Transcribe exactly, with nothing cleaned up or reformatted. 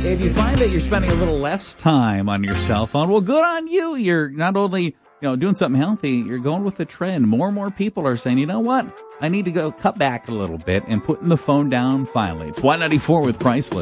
If you find that you're spending a little less time on your cell phone, well, good on you. You're not only, you know, doing something healthy, you're going with the trend. More and more people are saying, you know what? I need to go cut back a little bit and putting the phone down finally. It's Y ninety-four with Priceless.